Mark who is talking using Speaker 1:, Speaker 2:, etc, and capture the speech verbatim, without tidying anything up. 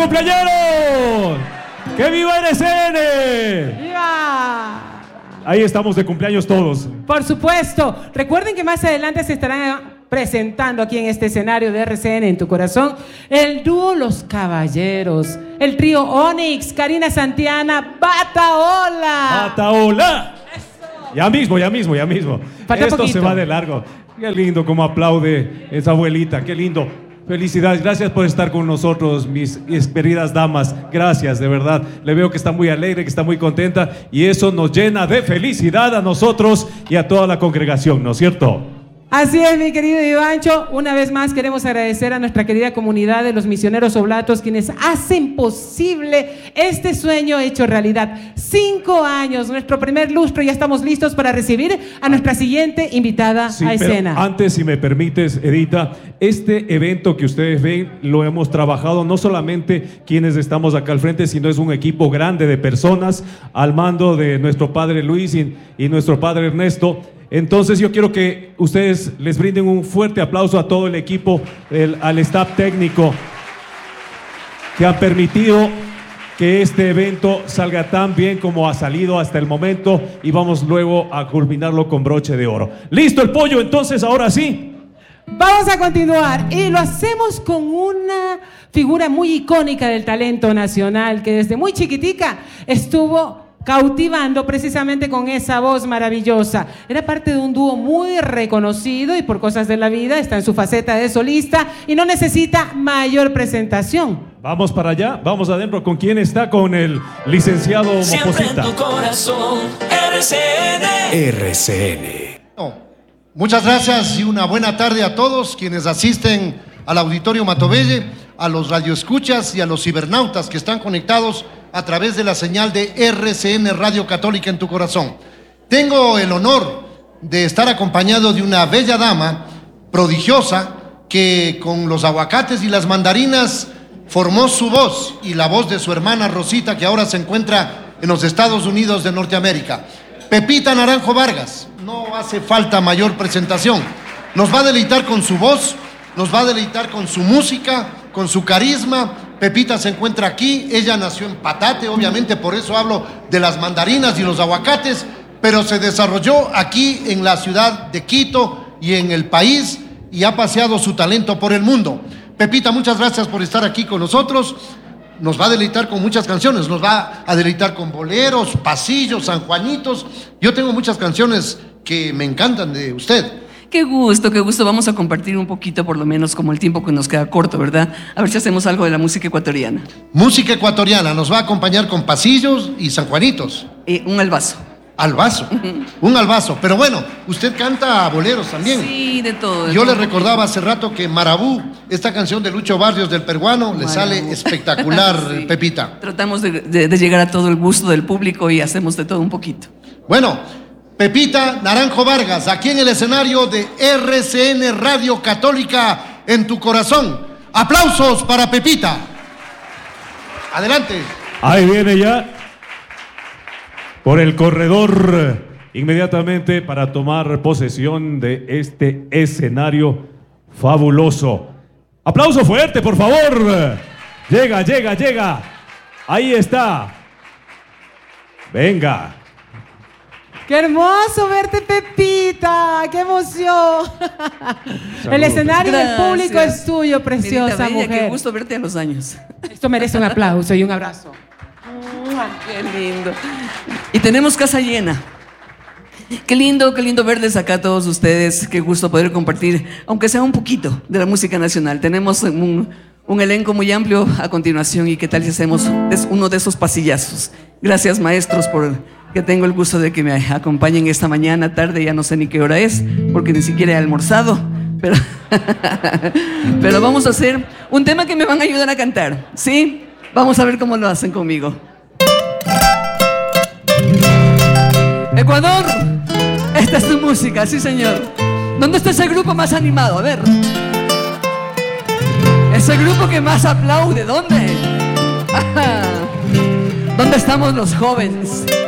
Speaker 1: cumpleañeros! ¡Que viva R C N!
Speaker 2: ¡Viva!
Speaker 1: Ahí estamos de cumpleaños todos.
Speaker 2: Por supuesto. Recuerden que más adelante se estarán presentando aquí en este escenario de R C N en tu corazón el dúo Los Caballeros, el trío Onyx, Karina Santiana, Bataola.
Speaker 1: ¡Bataola! Eso. Ya mismo, ya mismo, ya mismo.
Speaker 2: Falta
Speaker 1: Esto
Speaker 2: poquito.
Speaker 1: se va de largo. Qué lindo como aplaude esa abuelita, qué lindo. Felicidades, gracias por estar con nosotros, mis, mis queridas damas. Gracias, de verdad. Le veo que está muy alegre, que está muy contenta y eso nos llena de felicidad a nosotros y a toda la congregación, ¿no es cierto?
Speaker 2: Así es, mi querido Ivancho. Una vez más queremos agradecer a nuestra querida comunidad de los misioneros oblatos, quienes hacen posible este sueño hecho realidad. Cinco años, nuestro primer lustro, ya estamos listos para recibir a nuestra siguiente invitada
Speaker 1: Sí,
Speaker 2: a
Speaker 1: pero
Speaker 2: escena.
Speaker 1: antes, si me permites, Edita, este evento que ustedes ven lo hemos trabajado no solamente quienes estamos acá al frente, sino es un equipo grande de personas al mando de nuestro padre Luis y, y nuestro padre Ernesto. Entonces yo quiero que ustedes les brinden un fuerte aplauso a todo el equipo, el, al staff técnico que han permitido que este evento salga tan bien como ha salido hasta el momento y vamos luego a culminarlo con broche de oro. ¿Listo el pollo? Entonces ahora sí.
Speaker 2: Vamos a continuar y lo hacemos con una figura muy icónica del talento nacional que desde muy chiquitica estuvo cautivando precisamente con esa voz maravillosa. Era parte de un dúo muy reconocido y por cosas de la vida está en su faceta de solista y no necesita mayor presentación.
Speaker 1: Vamos para allá, vamos adentro. ¿Con quién está? Con el licenciado Moposita.
Speaker 3: Siempre en tu corazón, R C N.
Speaker 4: R C N.
Speaker 5: No. Muchas gracias y una buena tarde a todos quienes asisten al Auditorio Matobelle, a los radioescuchas y a los cibernautas que están conectados a través de la señal de R C N Radio Católica en tu corazón. Tengo el honor de estar acompañado de una bella dama prodigiosa que con los aguacates y las mandarinas formó su voz y la voz de su hermana Rosita, que ahora se encuentra en los Estados Unidos de Norteamérica. Pepita Naranjo Vargas, no hace falta mayor presentación. Nos va a deleitar con su voz, nos va a deleitar con su música, con su carisma. Pepita se encuentra aquí, ella nació en Patate, obviamente por eso hablo de las mandarinas y los aguacates, pero se desarrolló aquí en la ciudad de Quito y en el país y ha paseado su talento por el mundo. Pepita, muchas gracias por estar aquí con nosotros. Nos va a deleitar con muchas canciones, nos va a deleitar con boleros, pasillos, sanjuanitos. Yo tengo muchas canciones que me encantan de usted.
Speaker 6: Qué gusto, qué gusto. Vamos a compartir un poquito, por lo menos, como el tiempo que nos queda corto, ¿verdad? A ver si hacemos algo de la música ecuatoriana.
Speaker 5: Música ecuatoriana, nos va a acompañar con pasillos y sanjuanitos.
Speaker 6: Eh, un albazo.
Speaker 5: Albazo, un albazo. Pero bueno, usted canta boleros también.
Speaker 6: Sí, de todo. De
Speaker 5: Yo
Speaker 6: todo
Speaker 5: le recordaba hace rato que Marabú, esta canción de Lucho Barrios del peruano, le
Speaker 6: Marabú.
Speaker 5: sale espectacular,
Speaker 6: Sí.
Speaker 5: Pepita.
Speaker 6: Tratamos de, de, de llegar a todo el gusto del público y hacemos de todo un poquito.
Speaker 5: Bueno, Pepita Naranjo Vargas, aquí en el escenario de R C N Radio Católica en tu corazón. Aplausos para Pepita. Adelante.
Speaker 1: Ahí viene ya por el corredor inmediatamente para tomar posesión de este escenario fabuloso. Aplauso fuerte, por favor. Llega, llega, llega. Ahí está. Venga.
Speaker 2: ¡Qué hermoso verte, Pepita! ¡Qué emoción!
Speaker 1: Salud.
Speaker 2: El escenario del público
Speaker 6: Gracias.
Speaker 2: es tuyo, preciosa
Speaker 6: Querida bella,
Speaker 2: mujer.
Speaker 6: Qué gusto verte a los años.
Speaker 2: Esto merece un aplauso y un abrazo.
Speaker 6: Qué lindo. Y tenemos casa llena. Qué lindo, qué lindo verles acá a todos ustedes. Qué gusto poder compartir, aunque sea un poquito, de la música nacional. Tenemos un, un elenco muy amplio a continuación. ¿Y qué tal si hacemos uno de esos pasillazos? Gracias, maestros, por que tengo el gusto de que me acompañen esta mañana, tarde, ya no sé ni qué hora es, porque ni siquiera he almorzado. Pero, pero vamos a hacer un tema que me van a ayudar a cantar, ¿sí? Vamos a ver cómo lo hacen conmigo. Ecuador, esta es tu música, sí señor. ¿Dónde está ese grupo más animado? A ver. Ese grupo que más aplaude, ¿dónde? ¿Dónde estamos los jóvenes?